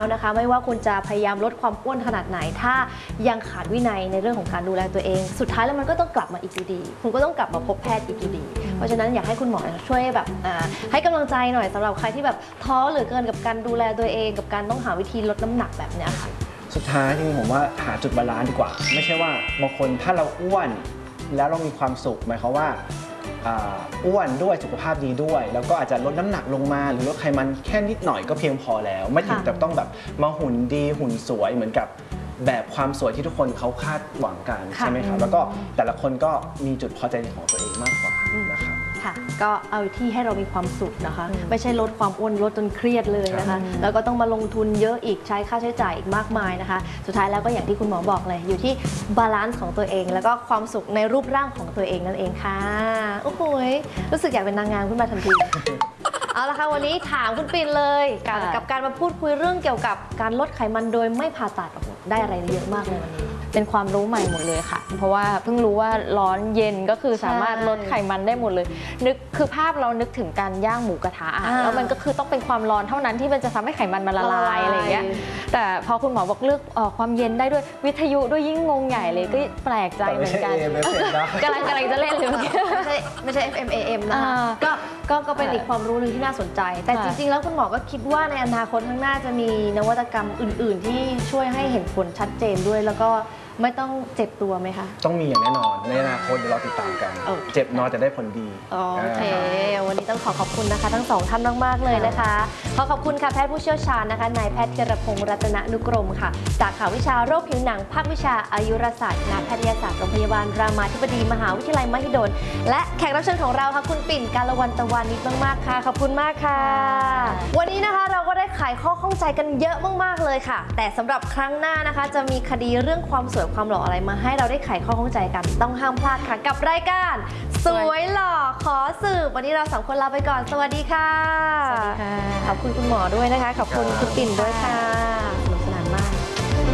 นะคะไม่ว่าคุณจะพยายามลดความอ้วนขนาดไหนถ้ายังขาดวินัยในเรื่องของการดูแลตัวเองสุดท้ายแล้วมันก็ต้องกลับมาอีกอยู่ดีคุณก็ต้องกลับมาพบแพทย์อีกอยู่ดีเพราะฉะนั้นอยากให้คุณหมอช่วยแบบให้กำลังใจหน่อยสำหรับใครที่แบบท้อเหลือเกินกับการดูแลตัวเองกับการต้องหาวิธีลดน้ำหนักแบบนี้ค่ะสุดท้ายจริงๆผมว่าหาจุดบาลานซ์ดีกว่าไม่ใช่ว่าบางคนถ้าเราอ้วนแล้วเรามีความสุขหมายความว่าอ้วนด้วยสุขภาพดีด้วยแล้วก็อาจจะลดน้ำหนักลงมาหรือลดไขมันแค่นิดหน่อยก็เพียงพอแล้วไม่ถึงแต่ต้องแบบมาหุ่นดีหุ่นสวยเหมือนกับแบบความสวยที่ทุกคนเขาคาดหวังกันใช่ไหมครับแล้วก็แต่ละคนก็มีจุดพอใจของตัวเองมากกว่านะครับค่ะก็เอาที่ให้เรามีความสุขนะคะไม่ใช่ลดความอ้วนลดจนเครียดเลยนะคะแล้วก็ต้องมาลงทุนเยอะอีกใช้ค่าใช้จ่ายอีกมากมายนะคะสุดท้ายแล้วก็อย่างที่คุณหมอบอกเลยอยู่ที่บาลานซ์ของตัวเองแล้วก็ความสุขในรูปร่างของตัวเองนั่นเองค่ะโอ้โหรู้สึกอยากเป็นนางงามขึ้นมาทันทีเอาละค่ะวันนี้ถามคุณปิ่นเลยกับการมาพูดคุยเรื่องเกี่ยวกับการลดไขมันโดยไม่ผ่าตัดได้อะไรเยอะมากเลยวันนี้เป็นความรู้ใหม่หมดเลยค่ะเพราะว่าเพิ่งรู้ว่าร้อนเย็นก็คือสามารถลดไขมันได้หมดเลยคือภาพเรานึกถึงการย่างหมูกระทะแล้วมันก็คือต้องเป็นความร้อนเท่านั้นที่มันจะทำให้ไขมันมันละลายอะไรอย่างเงี้ยแต่พอคุณหมอบอกเลือกความเย็นได้ด้วยวิทยุด้วยยิ่งงงใหญ่เลยก็แปลกใจเหมือนกันกำลังจะเล่นเลยไม่ใช่ FM AM นะคะก็เป็นอีกความรู้หนึ่งที่น่าสนใจแต่จริงๆแล้วคุณหมอก็คิดว่าในอนาคตข้างหน้าจะมีนวัตกรรมอื่นๆที่ช่วยให้เห็นผลชัดเจนด้วยแล้วก็ไม่ต้องเจ็บตัวไหมคะต้องมีอย่างแน่นอนในอนาคตเดี๋ยวเราติดตามกันเจ็บน้อยแต่ได้ผลดีโอเควันนี้ต้องขอบคุณนะคะทั้งสองท่านมากๆเลยนะคะขอบคุณค่ะแพทย์ผู้เชี่ยวชาญนะคะนายแพทย์ธีรพงษ์รัตนนุกรมค่ะจากข่าววิชาโรคผิวหนังภาควิชาอายุรศาสตร์คณะแพทยศาสตร์โรงพยาบาลรามาธิบดีมหาวิทยาลัยมหิดลและแขกรับเชิญของเราค่ะคุณปิ่นกาลวันตะวันนิดมากๆค่ะขอบคุณมากค่ะวันนี้นะคะเราก็ได้ไขข้อข้องใจกันเยอะมากๆเลยค่ะแต่สำหรับครั้งหน้านะคะจะมีคดีเรื่องความสวยความหล่ออะไรมาให้เราได้ไขข้อข้องใจกันต้องห้ามพลาดค่ะกับรายการสวยหล่อขอสืบวันนี้เรา3 คนลาไปก่อนสวัสดีค่ะสวัสดีค่ะขอบคุณคุณหมอด้วยนะคะขอบคุณคุณปิ่นด้วยค่ะ